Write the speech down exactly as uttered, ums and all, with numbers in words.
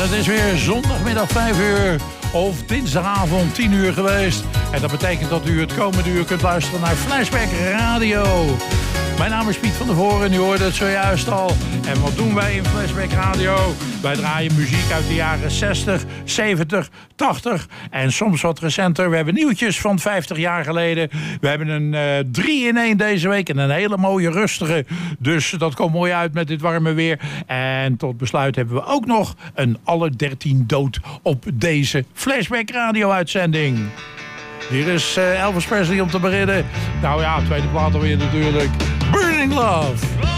het is weer zondagmiddag vijf uur of dinsdagavond tien uur geweest. En dat betekent dat u het komende uur kunt luisteren naar Flashback Radio. Mijn naam is Piet van der Voren, u hoorde het zojuist al. En wat doen wij in Flashback Radio? Wij draaien muziek uit de jaren zestig, zeventig, tachtig en soms wat recenter. We hebben nieuwtjes van vijftig jaar geleden. We hebben een uh, drie in één deze week en een hele mooie rustige. Dus dat komt mooi uit met dit warme weer. En tot besluit hebben we ook nog een alle dertien dood op deze Flashback Radio uitzending. Hier is uh, Elvis Presley om te beginnen. Nou ja, tweede plaat alweer natuurlijk. Burning Love.